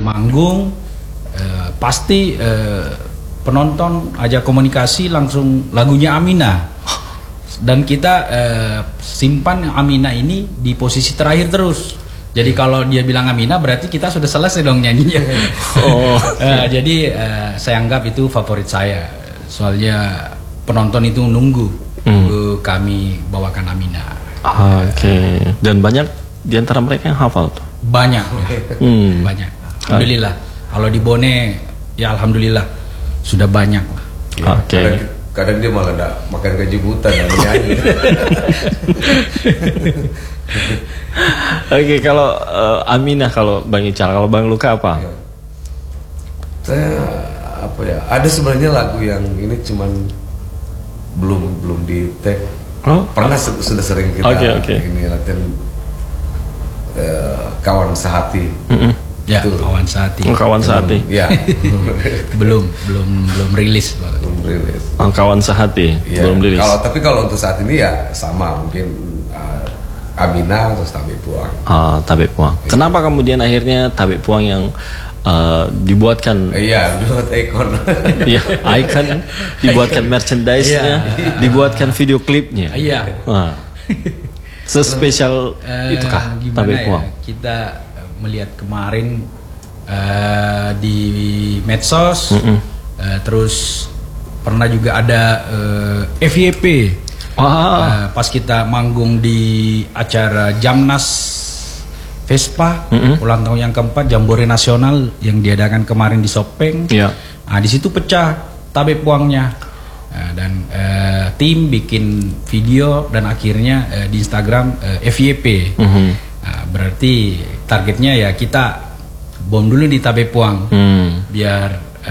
manggung pasti penonton ajak komunikasi langsung lagunya Amina, dan kita simpan Amina ini di posisi terakhir terus. Jadi kalau dia bilang Amina berarti kita sudah selesai dong nyanyinya. Jadi saya anggap itu favorit saya, soalnya penonton itu nunggu kami bawakan Amina. Oke. Dan banyak di antara mereka yang hafal tuh? Banyak. Banyak. Alhamdulillah. Kalau di Bone ya alhamdulillah sudah banyak. Oke. Kadang dia malah enggak makan gaji buta dan menyanyi. Oke, kalau Aminah, kalau Bang Ical, kalau Bang Luka apa? Saya apa ya? Ada sebenarnya lagu yang ini cuman belum di tag. Pernah sudah sering kita ini latihan kawan sehati. Ya, kawan sehati. Kawan sehati. Ya. belum rilis. Belum rilis. Kawan sehati ya, belum rilis. Kalau untuk saat ini ya sama, mungkin Amina terus Tabik Puang. Tabik Puang. Ya. Kenapa kemudian akhirnya Tabik Puang yang dibuatkan? Iya, dibuat ikon. Iya, icon, dibuatkan merchandise-nya, dibuatkan video klipnya. Iya. Sespesial itukah Tabik Puang? Kita melihat kemarin di medsos, terus pernah juga ada FYP pas kita manggung di acara Jamnas Vespa ulang tahun yang keempat Jambore Nasional yang diadakan kemarin di Sopeng. Nah, di situ pecah Tabik Puangnya, dan tim bikin video dan akhirnya di Instagram FYP. Nah, berarti targetnya ya kita bom dulu di Tabik Puang, biar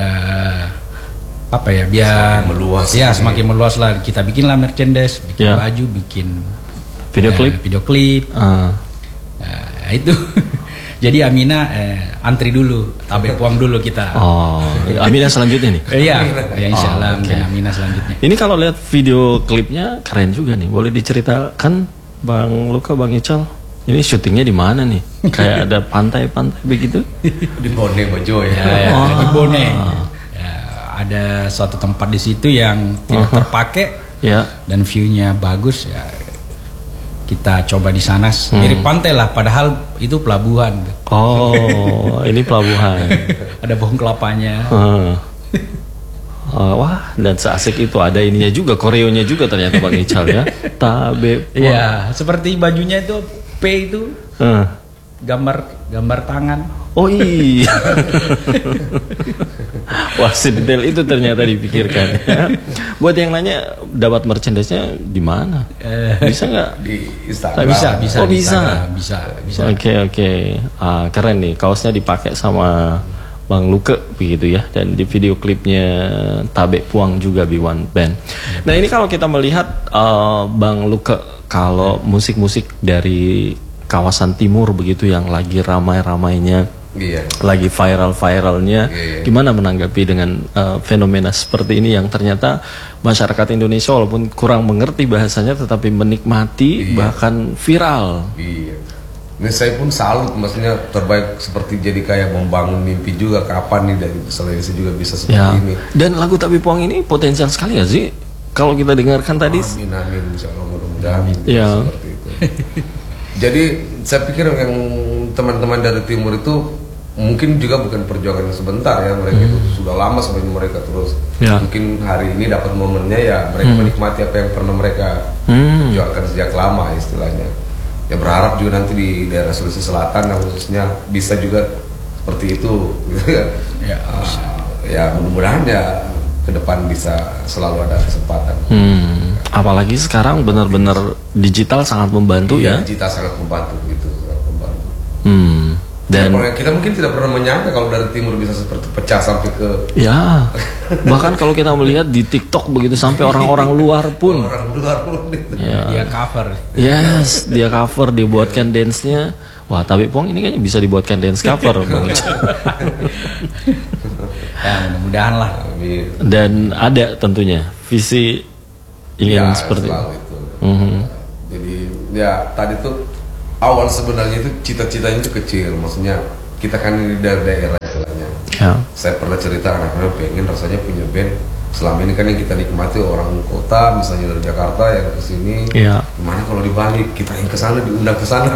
biar semakin meluas. Ya, semakin meluas lah. Kita bikinlah merchandise, bikin baju, bikin video klip. Itu. Jadi Amina antri dulu, Tabik Puang dulu kita. Amina selanjutnya nih. Iya, insya Allah Amina selanjutnya. Ini kalau lihat video klipnya keren juga nih. Boleh diceritakan Bang Luka, Bang Ical? Ini syutingnya di mana nih? Kayak ada pantai-pantai begitu? Di Bone Bojo ya. Di Bone. Ya, ada suatu tempat di situ yang tidak terpakai, dan view-nya bagus ya. Kita coba di sana, mirip pantai lah, padahal itu pelabuhan. Ini pelabuhan. Ada pohon kelapanya. Wah, dan seasik itu ada ininya juga, koreonya juga ternyata Bang Ical ya. Tabik Puang. Iya, seperti bajunya itu P itu gambar tangan. Oh iya. Wah, sedetail itu ternyata dipikirkan. Buat yang nanya dapat merchandise-nya di mana? Bisa nggak? Di Instagram. Bisa. Oh, bisa. Bisa. Oke. Keren nih, kaosnya dipakai sama Bang Luka begitu ya, dan di video klipnya Tabik Puang juga B1 Band. Nah, ini kalau kita melihat Bang Luka, kalau musik-musik dari kawasan timur begitu yang lagi ramai-ramainya, lagi viral-viralnya, gimana menanggapi dengan fenomena seperti ini yang ternyata masyarakat Indonesia walaupun kurang mengerti bahasanya tetapi menikmati, bahkan viral. Ini saya pun salut, maksudnya terbaik seperti jadi kayak membangun mimpi juga, kapan nih dari Sulawesi juga bisa seperti ini. Dan lagu Tabik Puang ini potensial sekali ya sih kalau kita dengarkan tadi. Amin, insyaallah, mudah-mudahan seperti itu. Jadi saya pikir yang teman-teman dari timur itu mungkin juga bukan perjuangan yang sebentar ya, mereka itu sudah lama sebenarnya mereka terus. Mungkin hari ini dapat momennya ya, mereka menikmati apa yang pernah mereka perjuangkan sejak lama istilahnya. Ya berharap juga nanti di daerah Sulawesi Selatan khususnya bisa juga seperti itu gitu ya. Ya mudah-mudahan ya ke depan bisa selalu ada kesempatan. Apalagi sekarang benar-benar digital sangat membantu ya. Digital sangat membantu gitu, sangat membantu. Dan kita mungkin tidak pernah menyangka kalau dari timur bisa seperti pecah sampai ke. Ya, bahkan kalau kita melihat di TikTok begitu sampai orang-orang luar pun. Dia cover. Yes, dia cover, dibuatkan dance-nya. Wah, Tabik Puang ini kayaknya bisa dibuatkan dance cover, Bang. Ya, mudah-mudahan lah. Dan ada tentunya visi ingin seperti itu. Jadi ya tadi tuh awal sebenarnya itu cita-citanya itu kecil, maksudnya kita kan dari daerah Saya pernah cerita anak-anak pengen rasanya punya band. Selama ini kan yang kita nikmati orang kota, misalnya dari Jakarta yang ke sini. Gimana kalau dibalik kita yang ke sana diundang ke sana?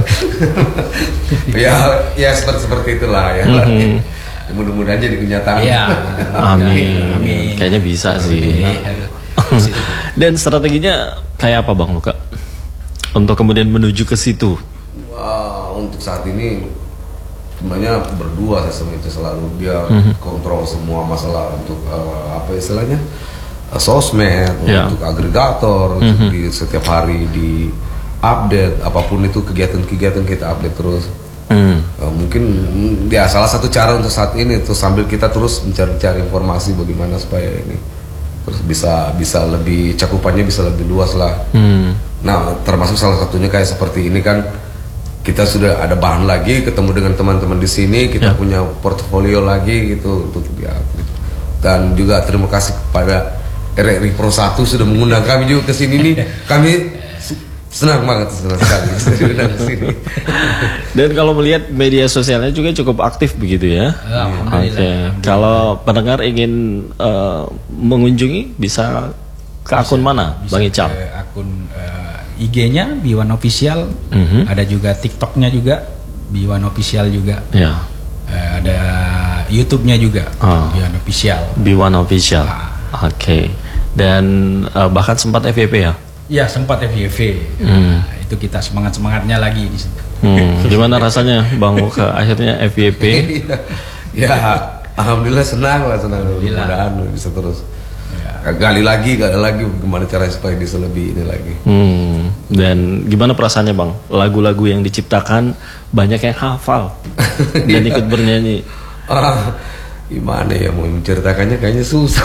ya seperti itulah ya. Mudah-mudahan jadi kenyataan. Amin. Kayaknya bisa sih. Dan strateginya kayak apa Bang Luka untuk kemudian menuju ke situ? Untuk saat ini sebenarnya berdua saya sama itu selalu dia kontrol semua masalah untuk apa istilahnya sosmed, untuk agregator, untuk di setiap hari di update apapun itu kegiatan-kegiatan kita update terus. Mungkin ya salah satu cara untuk saat ini itu sambil kita terus mencari informasi bagaimana supaya ini terus bisa lebih cakupannya bisa lebih luas lah. Nah termasuk salah satunya kayak seperti ini kan. Kita sudah ada bahan lagi, ketemu dengan teman-teman di sini, kita punya portofolio lagi gitu untuk dan juga terima kasih kepada RRI Pro 1 sudah mengundang kami juga ke sini nih. Kami senang banget sekali diundang ke sini. Dan kalau melihat media sosialnya juga cukup aktif begitu ya. Kalau pendengar ingin mengunjungi bisa ke akun mana, Bang Ical? Akun IG-nya B1 Official, ada juga TikTok-nya juga B1 Official juga, ada YouTube-nya juga B1 Official. B1 Official, Oke. Dan bahkan sempat FYP ya? Ya sempat FYP. Itu kita semangatnya lagi di situ. Gimana rasanya Bang Luka akhirnya FYP? Ya alhamdulillah senang lah, mudah-mudahan bisa terus. Gali lagi gimana caranya supaya bisa lebih ini lagi. Dan gimana perasaannya Bang? Lagu-lagu yang diciptakan banyak yang hafal dan ikut bernyanyi. Gimana ya mau menceritakannya kayaknya susah.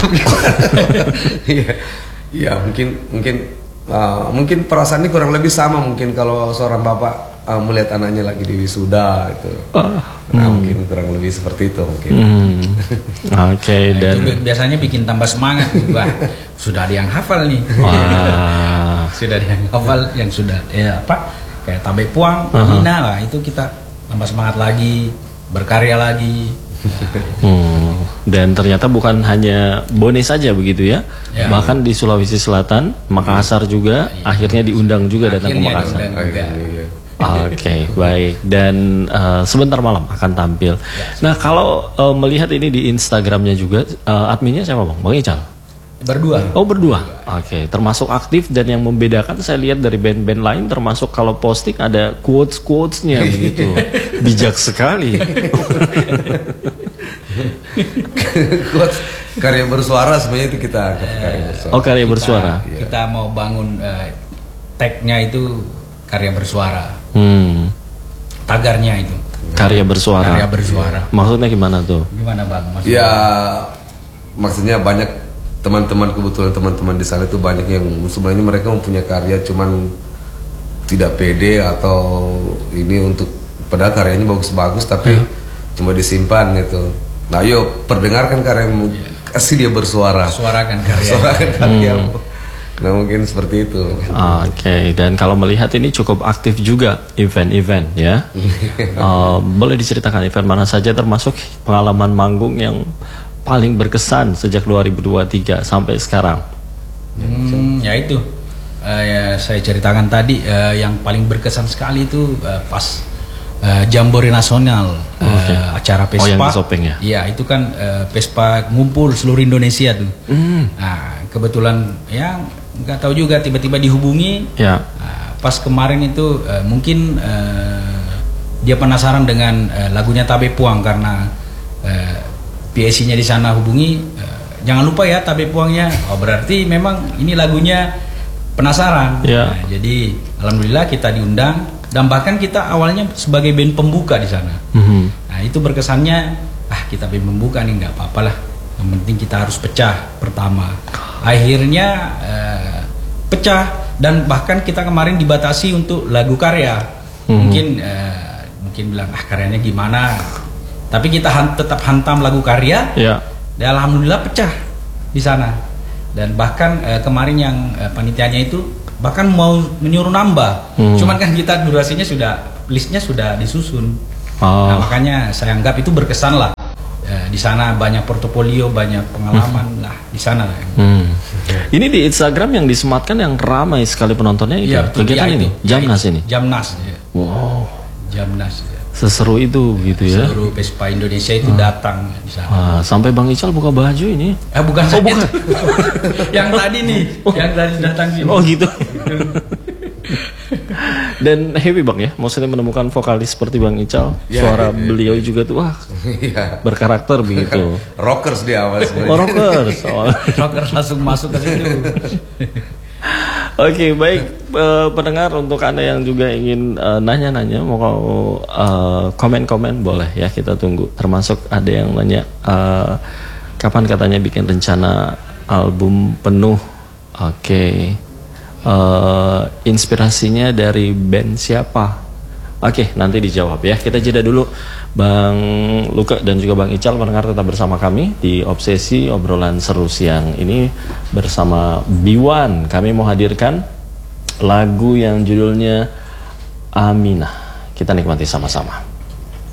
Ya mungkin perasaannya kurang lebih sama mungkin kalau seorang bapak melihat anaknya lagi di wisuda itu. Mungkin kurang lebih seperti itu mungkin. Oke. Dan itu biasanya bikin tambah semangat. Wah, sudah ada yang hafal nih. Sudah ada yang hafal yang sudah kayak Tabe Puang, Nina lah, itu kita tambah semangat lagi, berkarya lagi. Dan ternyata bukan hanya Bone saja begitu ya, bahkan di Sulawesi Selatan, Makassar juga akhirnya diundang juga datang ke Makassar. Oke, baik. Dan sebentar malam akan tampil. Nah, kalau melihat ini di Instagramnya juga, adminnya siapa Bang? Bang Ical? Berdua. Oh, berdua. Oke, termasuk aktif dan yang membedakan saya lihat dari band-band lain termasuk kalau posting ada quotes-quotesnya begitu. Bijak sekali. Quotes karya bersuara sebenarnya itu kita karya bersuara. Oh, karya bersuara. Kita mau bangun tagnya itu karya bersuara. Tagarnya itu. Karya bersuara. Karya bersuara. Maksudnya gimana tuh? Gimana Bang? Maksudnya banyak teman-teman, kebetulan teman-teman di sana itu banyak yang sebenarnya mereka mempunyai karya cuman tidak pede atau ini untuk padahal karyanya bagus-bagus tapi cuma disimpan gitu. Nah, yuk perdengarkan karya, kasih dia bersuara. Suarakan karya. Suarakan karya. Nah, mungkin seperti itu. Oke, dan kalau melihat ini cukup aktif juga event-event ya. Boleh diceritakan event mana saja termasuk pengalaman manggung yang paling berkesan sejak 2023 sampai sekarang? Ya itu, saya ceritakan tadi yang paling berkesan sekali itu pas Jambore Nasional, acara Vespa. yang di Sopeng ya? Iya, itu kan Vespa ngumpul seluruh Indonesia tuh. Nah, kebetulan ya nggak tahu juga tiba-tiba dihubungi. Pas kemarin itu mungkin dia penasaran dengan lagunya Tabe Puang karena PSC-nya di sana hubungi, jangan lupa ya Tabe Puangnya. Oh, berarti memang ini lagunya penasaran. Nah, jadi alhamdulillah kita diundang dan bahkan kita awalnya sebagai band pembuka di sana. Nah, itu berkesannya kita band pembuka nih nggak apa-apa lah. Yang penting kita harus pecah pertama. Akhirnya pecah dan bahkan kita kemarin dibatasi untuk lagu karya. Mungkin bilang karyanya gimana. Tapi kita tetap hantam lagu karya, dan alhamdulillah pecah di sana. Dan bahkan kemarin yang panitianya itu bahkan mau menyuruh nambah, cuman kan kita durasinya listnya sudah disusun. Nah, makanya saya anggap itu berkesan lah. Di sana banyak portofolio, banyak pengalaman lah di sana. Ini di Instagram yang disematkan yang ramai sekali penontonnya itu. Iya, kegiatan ini, Jamnas ini. Jamnas. Ya. Wow. Jamnas. Ya. Seseru itu gitu ya. Seluruh Vespa Indonesia itu datang di sana. Sampai Bang Ical buka baju ini. Bukan saya. Bukan. Yang tadi nih, yang tadi datang sini. Oh gitu. Dan happy Bang ya, maksudnya menemukan vokalis seperti Bang Ical. Suara beliau juga tuh berkarakter begitu. Rockers di awal sebenarnya. Oh, rockers. Rockers langsung masuk ke situ. Oke, baik pendengar, untuk Anda yang juga ingin nanya-nanya, mau komen-komen boleh ya, kita tunggu. Termasuk ada yang nanya kapan katanya bikin rencana album penuh. Oke. Inspirasinya dari band siapa? Oke, nanti dijawab ya. Kita jeda dulu, Bang Luke dan juga Bang Ical. Pendengar tetap bersama kami di Obsesi, obrolan seru siang ini bersama B1. Kami mau hadirkan lagu yang judulnya Aminah. Kita nikmati sama-sama.